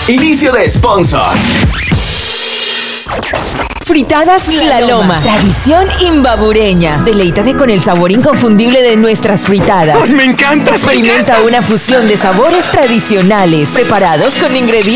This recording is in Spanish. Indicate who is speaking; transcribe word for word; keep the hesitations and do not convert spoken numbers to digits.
Speaker 1: Inicio de sponsor.
Speaker 2: Fritadas La Loma, tradición imbabureña. Deleítate con el sabor inconfundible de nuestras fritadas.
Speaker 3: ¡Me encanta!
Speaker 2: Experimenta una fusión de sabores tradicionales preparados con ingredientes